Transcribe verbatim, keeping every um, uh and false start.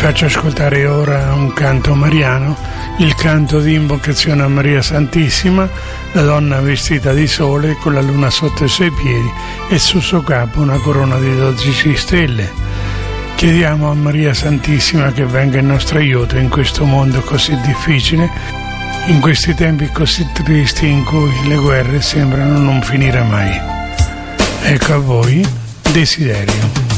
faccio ascoltare ora un canto mariano, il canto di invocazione a Maria Santissima, la donna vestita di sole con la luna sotto i suoi piedi e sul suo capo una corona di dodici stelle. Chiediamo a Maria Santissima che venga in nostro aiuto in questo mondo così difficile, in questi tempi così tristi in cui le guerre sembrano non finire mai. Ecco a voi Desiderio.